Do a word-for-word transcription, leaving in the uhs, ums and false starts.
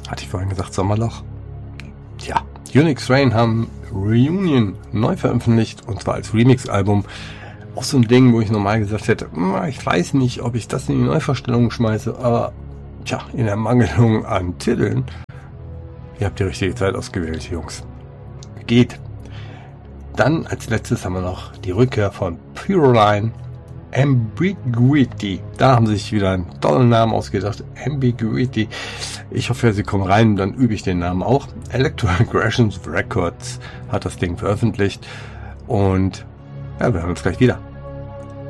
Hatte ich vorhin gesagt, Sommerloch? Tja, Unix Rain haben Reunion neu veröffentlicht und zwar als Remix-Album. Auch so ein Ding, wo ich normal gesagt hätte, ich weiß nicht, ob ich das in die Neuverstellung schmeiße, aber tja, in Ermangelung an Titeln, ihr habt die richtige Zeit ausgewählt, Jungs. Geht. Dann als letztes haben wir noch die Rückkehr von Pyroline, Ambiguity. Da haben sie sich wieder einen tollen Namen ausgedacht. Ambiguity. Ich hoffe, sie kommen rein, dann übe ich den Namen auch. Electro Aggressions Records hat das Ding veröffentlicht. Und ja, wir hören uns gleich wieder.